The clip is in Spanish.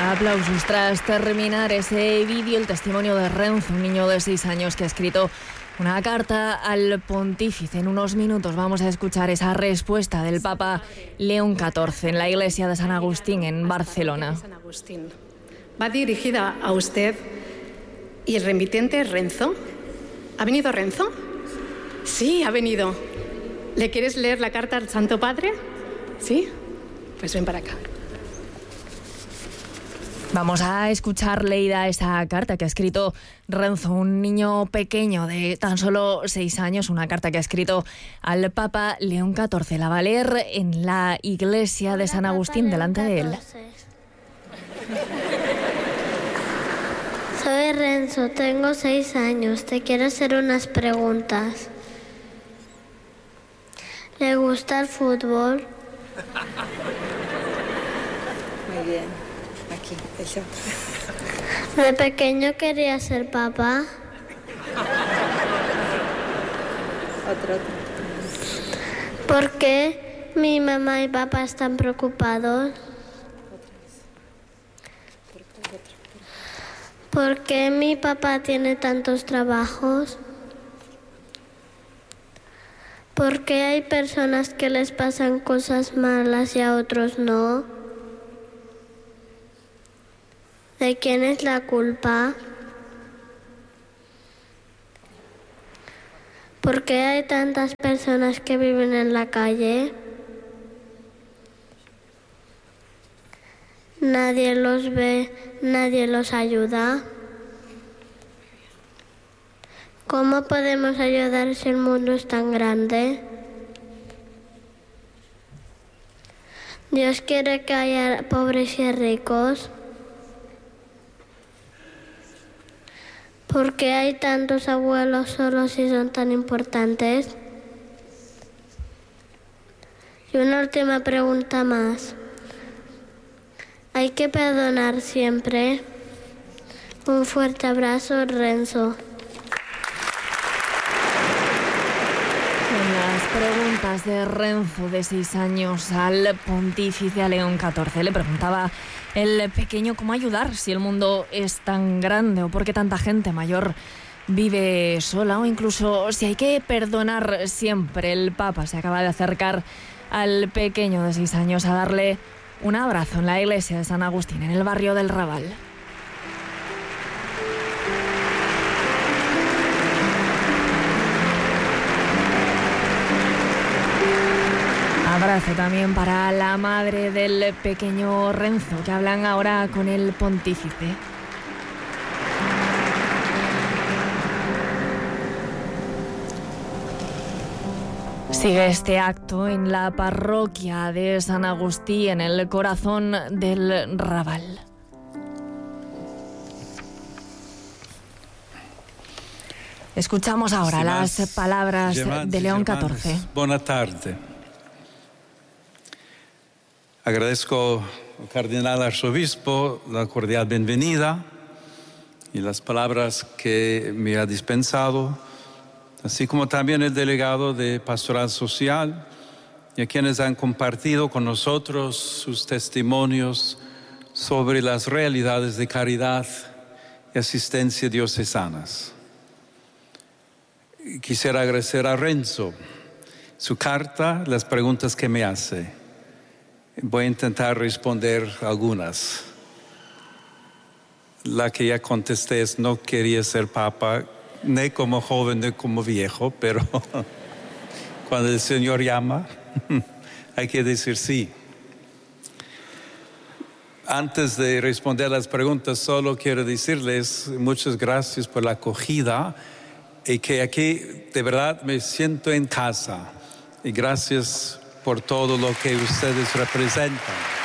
Aplausos tras terminar ese vídeo, el testimonio de Renzo, un niño de 6 años que ha escrito una carta al pontífice. En unos minutos vamos a escuchar esa respuesta del Papa León XIV en la iglesia de San Agustín en Barcelona. Va dirigida a usted y el remitente es Renzo. ¿Ha venido Renzo? Sí, ha venido. ¿Le quieres leer la carta al Santo Padre? ¿Sí? Pues ven para acá. Vamos a escuchar leída esa carta que ha escrito Renzo, un niño pequeño de tan solo 6 años, una carta que ha escrito al Papa León XIV. La va a leer en la iglesia de San Agustín delante de él. Soy Renzo, tengo 6 años, te quiero hacer unas preguntas. ¿Le gusta el fútbol? Muy bien, aquí, eso. De pequeño quería ser papá. Otro. ¿Por qué mi mamá y papá están preocupados? ¿Por qué mi papá tiene tantos trabajos? ¿Por qué hay personas que les pasan cosas malas y a otros no? ¿De quién es la culpa? ¿Por qué hay tantas personas que viven en la calle? Nadie los ve, nadie los ayuda. ¿Cómo podemos ayudar si el mundo es tan grande? Dios quiere que haya pobres y ricos. ¿Por qué hay tantos abuelos solos y son tan importantes? Y una última pregunta más. ¿Hay que perdonar siempre? Un fuerte abrazo, Renzo. Las preguntas de Renzo, de 6 años, al pontífice, a León XIV. Le preguntaba el pequeño cómo ayudar si el mundo es tan grande o por qué tanta gente mayor vive sola, o incluso si hay que perdonar siempre. El Papa se acaba de acercar al pequeño de 6 años a darle un abrazo en la iglesia de San Agustín, en el barrio del Raval. Abrazo también para la madre del pequeño Renzo, que hablan ahora con el pontífice. Sigue este acto en la parroquia de San Agustín, en el corazón del Raval. Escuchamos ahora las palabras de León XIV. Buenas tardes. Agradezco al cardenal arzobispo la cordial bienvenida y las palabras que me ha dispensado, así como también el delegado de Pastoral Social y a quienes han compartido con nosotros sus testimonios sobre las realidades de caridad y asistencia diocesanas. Quisiera agradecer a Renzo su carta, las preguntas que me hace. Voy a intentar responder algunas. La que ya contesté es: no quería ser papa, ni como joven ni como viejo, pero cuando el Señor llama, hay que decir sí. Antes de responder las preguntas, solo quiero decirles muchas gracias por la acogida y que aquí de verdad me siento en casa. Y gracias por todo lo que ustedes representan.